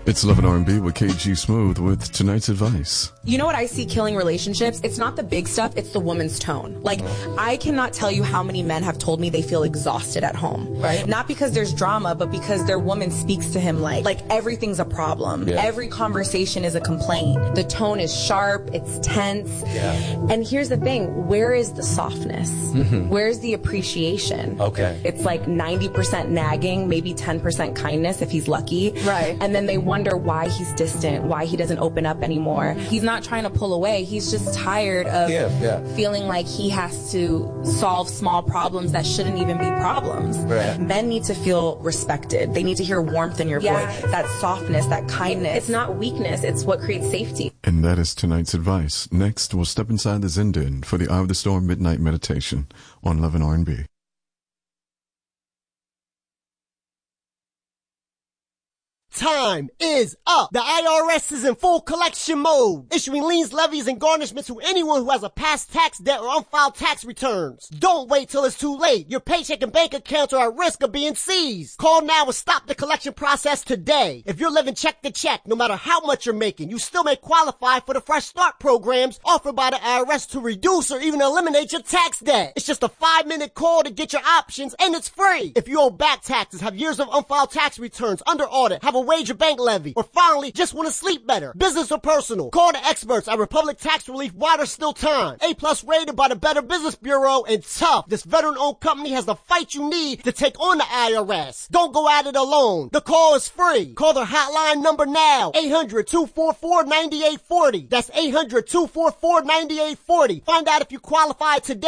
It's Love and R&B with KG Smooth with tonight's advice. You know what I see killing relationships? It's not the big stuff, it's the woman's tone. Like, I cannot tell you how many men have told me they feel exhausted at home. Right. Not because there's drama, but because their woman speaks to him like everything's a problem. Yeah. Every conversation is a complaint. The tone is sharp, it's tense. Yeah. And here's the thing, where is the softness? Mm-hmm. Where's the appreciation? Okay. It's like 90% nagging, maybe 10% kindness if he's lucky. Right. And then they wonder why he's distant, why he doesn't open up anymore. He's not trying to pull away. He's just tired of feeling like he has to solve small problems that shouldn't even be problems. Right. Men need to feel respected. They need to hear warmth in your voice, that softness, that kindness. It's not weakness. It's what creates safety. And that is tonight's advice. Next, we'll step inside the Zen Den for the Eye of the Storm Midnight Meditation on Love and R&B. Time is up. The IRS is in full collection mode, issuing liens, levies, and garnishments to anyone who has a past tax debt or unfiled tax returns. Don't wait till it's too late. Your paycheck and bank accounts are at risk of being seized. Call now and stop the collection process today. If you're living check to check, no matter how much you're making, you still may qualify for the Fresh Start programs offered by the IRS to reduce or even eliminate your tax debt. It's just a 5-minute call to get your options, and it's free. If you owe back taxes, have years of unfiled tax returns under audit, have a wage or bank levy, or finally just want to sleep better, business or personal, call the experts at Republic Tax Relief while there's still time. A+ rated by the Better Business Bureau, and tough. This veteran-owned company has the fight you need to take on the IRS. Don't go at it alone. The call is free. Call their hotline number now, 800-244-9840. That's 800-244-9840. Find out if you qualify today.